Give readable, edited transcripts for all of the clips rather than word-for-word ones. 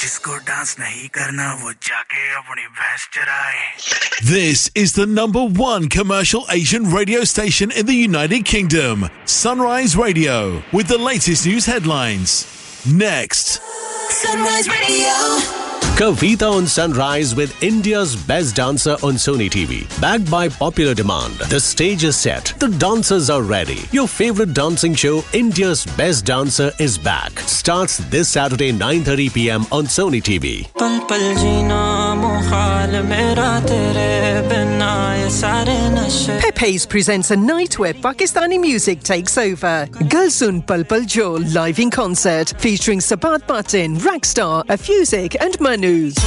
जिसको डांस नहीं करना वो जाके अपनी भैंस चराए. This is the #1 commercial Asian radio station in the United Kingdom. Sunrise Radio, with the latest news headlines. Next. Sunrise Radio. Kavita on Sunrise with India's best dancer on Sony TV. Backed by popular demand, the stage is set. The dancers are ready. Your favorite dancing show, India's Best Dancer, is back. Starts this Saturday 9:30 p.m. on Sony TV. Pepe's presents a night where Pakistani music takes over. Gulsun Pal Pal Jo live in concert, featuring Sabat Batin, Rackstar, Afusic and Manu.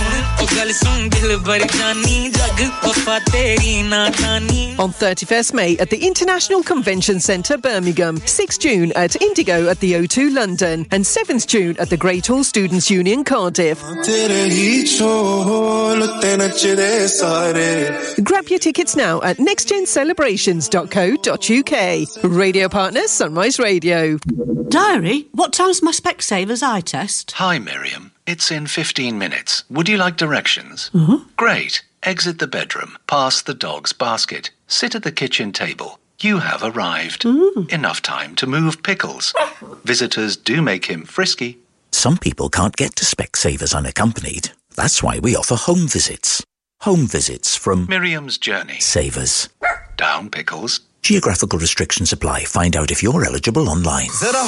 On 31st May at the International Convention Centre, Birmingham, 6th June at Indigo at the O2 London, and 7th June at the Great Hall Students' Union, Cardiff. Grab your tickets now at nextgencelebrations.co.uk. Radio partner Sunrise Radio. Diary, what time's my Specsavers eye test? Hi, Miriam. It's in 15 minutes. Would you like directions? Great. Exit the bedroom, past the dog's basket, sit at the kitchen table. You have arrived. Enough time to move Pickles. Visitors do make him frisky. Some people can't get to Specsavers unaccompanied. That's why we offer home visits. Home visits from Miriam's Journey. Savers. Down, Pickles. Geographical restrictions apply. Find out if you're eligible online.